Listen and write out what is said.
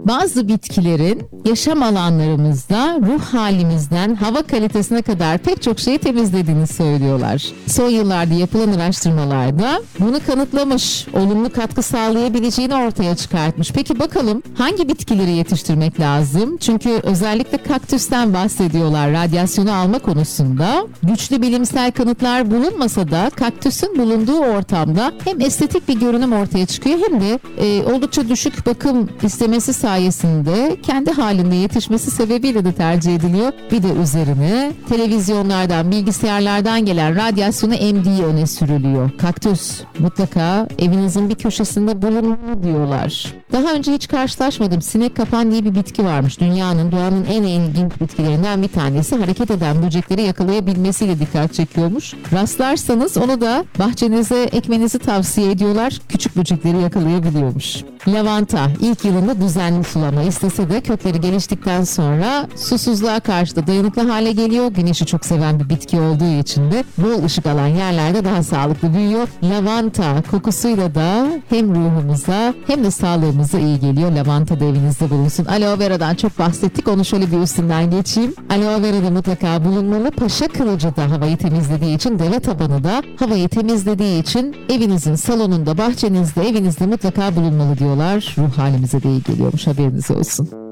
Bazı bitkilerin yaşam alanlarımızda ruh halimizden hava kalitesine kadar pek çok şeyi temizlediğini söylüyorlar. Son yıllarda yapılan araştırmalarda bunu kanıtlamış, olumlu katkı sağlayabileceğini ortaya çıkartmış. Peki bakalım hangi bitkileri yetiştirmek lazım? Çünkü özellikle kaktüsten bahsediyorlar radyasyonu alma konusunda. Güçlü bilimsel kanıtlar bulunmasa da kaktüsün bulunduğu ortamda hem estetik bir görünüm ortaya çıkıyor hem de oldukça düşük bakım istemesi sayesinde kendi halinde yetişmesi sebebiyle de tercih ediliyor. Bir de üzerine televizyonlardan, bilgisayarlardan gelen radyasyonu emdiği öne sürülüyor. Kaktüs mutlaka evinizin bir köşesinde bulunmalı diyorlar. Daha önce hiç karşılaşmadım. Sinek kapan diye bir bitki varmış. Doğanın en ilginç bitkilerinden bir tanesi. Hareket eden böcekleri yakalayabilmesiyle dikkat çekiyormuş. Rastlarsanız onu da bahçenize ekmenizi tavsiye ediyorlar. Küçük böcekleri yakalayabiliyormuş. Lavanta ilk yılında düzenli sulama istese de kökleri geliştikten sonra susuzluğa karşı da dayanıklı hale geliyor. Güneşi çok seven bir bitki olduğu için de bol ışık alan yerlerde daha sağlıklı büyüyor. Lavanta kokusuyla da hem ruhumuza hem de sağlığımıza iyi geliyor. Lavanta da evinizde bulunsun. Aloe vera'dan çok bahsettik. Onu şöyle bir üstünden geçeyim. Aloe vera da mutlaka bulunmalı. Paşa kılıcı da havayı temizlediği için, deve tabanı da havayı temizlediği için evinizin salonunda, bahçenizde, evinizde mutlaka bulunmalı diyorlar. Ruh halimize de iyi geliyormuş, haberiniz olsun.